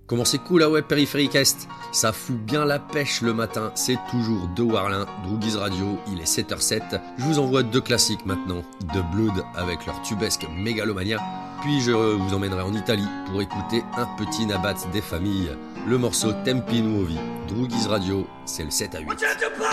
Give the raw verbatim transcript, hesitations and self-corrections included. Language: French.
Comment c'est cool, ah ouais, Périphérique Est. Ça fout bien la pêche le matin, c'est toujours de Warlin, Droogies Radio, il est sept heures zéro sept. Je vous envoie deux classiques maintenant, de Blood avec leur tubesque Mégalomania, puis je vous emmènerai en Italie pour écouter un petit nabat des familles, le morceau Tempi Nuovi. Droogies Radio, c'est le sept à huit.